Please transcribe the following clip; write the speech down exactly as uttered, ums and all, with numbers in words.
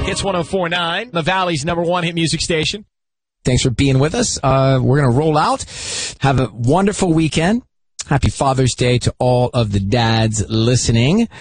Hits one oh four point nine, the Valley's number one hit music station. Thanks for being with us. Uh, we're going to roll out. Have a wonderful weekend. Happy Father's Day to all of the dads listening.